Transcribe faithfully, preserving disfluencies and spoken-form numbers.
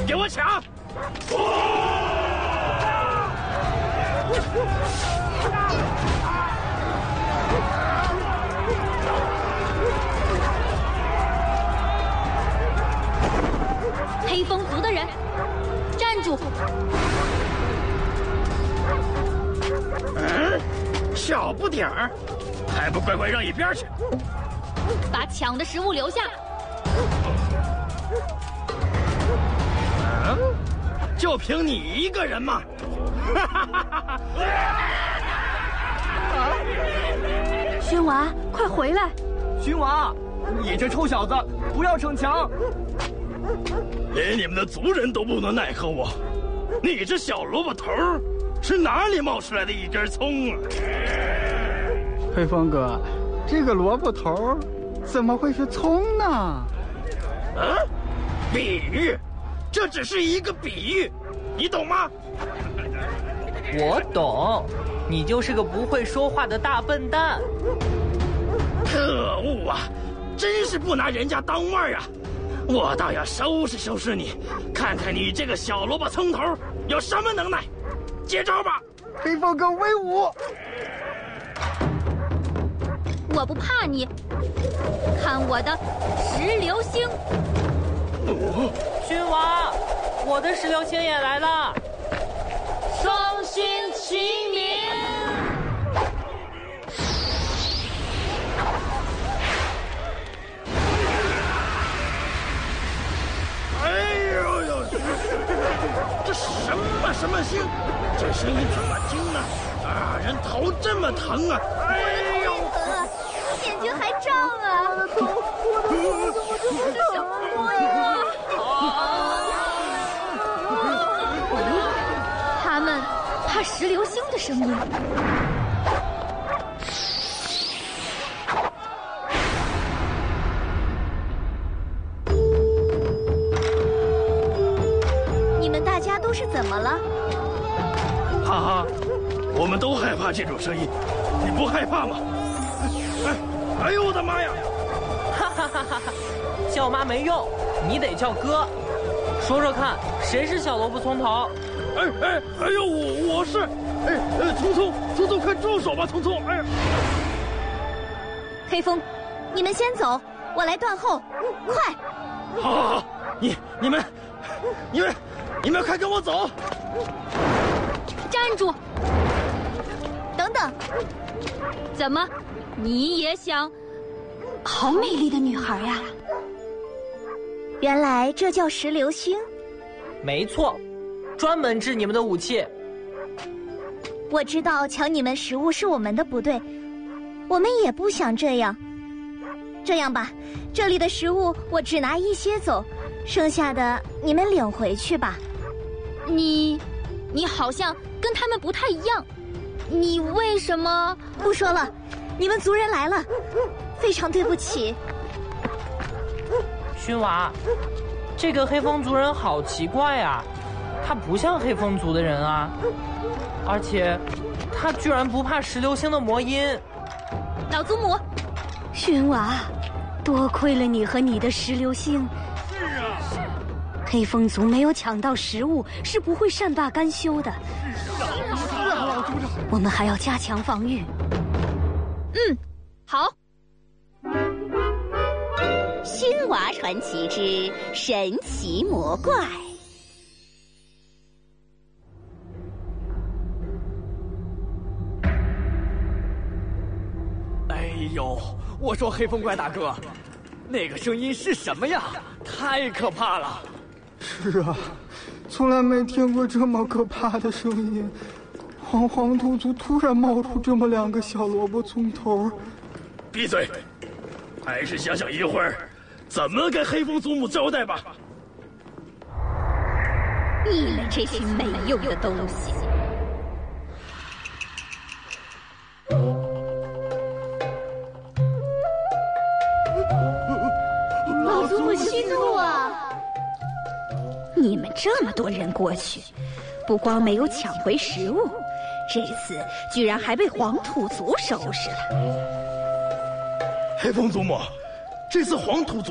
给我抢！ 黑风族的人，站住！ 嗯，小不点儿，还不乖乖让一边去！ 把抢的食物留下。 嗯，就凭你一个人吗？哈哈哈哈哈！ 宣娃，快回来！ 勋娃，你这臭小子，不要逞强！ 连你们的族人都不能奈何我，你这小萝卜头是哪里冒出来的一根葱啊？ 黑风哥，这个萝卜头怎么会是葱呢？ 啊，比喻，这只是一个比喻，你懂吗？ 我懂，你就是个不会说话的大笨蛋。 可恶啊，真是不拿人家当腕啊！我倒要收拾收拾你，看看你这个小萝卜葱头有什么能耐！接招吧， 黑风哥威武！ 我不怕你，看我的石榴星！ 哦， 勋娃，我的石榴星也来了！ 双星齐鸣！ 哎呦呦，这什么什么星？这声音这么轻啊！啊，人头这么疼啊！哎呦， 眼睛还胀啊！我的头，我的头，这是什么呀？他们怕石榴星的声音。 你们大家都是怎么了？ 哈哈，我们都害怕这种声音，你不害怕吗？哎，哎呦我的妈呀！ 哈哈哈哈哈！叫妈没用，你得叫哥。说说看，谁是小萝卜葱头？ 哎哎哎呦，我我是，哎哎，聪聪聪聪，快住手吧，聪聪！哎呀， 黑风，你们先走，我来断后，快！ 好，好，好，你你们，你们，你们快跟我走！ 站住！ 等等， 怎么，你也想？ 好美丽的女孩呀！ 原来这叫石榴星。 没错，专门治你们的武器。 我知道抢你们食物是我们的不对，我们也不想这样。这样吧，这里的食物我只拿一些走，剩下的你们领回去吧。 你，你好像跟他们不太一样。你为什么？ 不说了，你们族人来了，非常对不起。 勋娃，这个黑风族人好奇怪啊，他不像黑风族的人啊，而且他居然不怕石榴星的魔音。 老祖母， 宣娃，多亏了你和你的石榴星。 是啊， 黑风族没有抢到食物是不会善罢甘休的。 是啊，老族长， 我们还要加强防御。 嗯，好。 熏娃传奇之神奇魔怪。 哎呦，我说黑风怪大哥，那个声音是什么呀？太可怕了！ 是啊，从来没听过这么可怕的声音。黄黄土族突然冒出这么两个小萝卜葱头。 闭嘴！还是想想一会儿怎么跟黑风祖母交代吧。 你们这群没用的东西！ 老祖母息怒啊！ 你们这么多人过去，不光没有抢回食物，这次居然还被黄土族收拾了。 黑风祖母，这次黄土族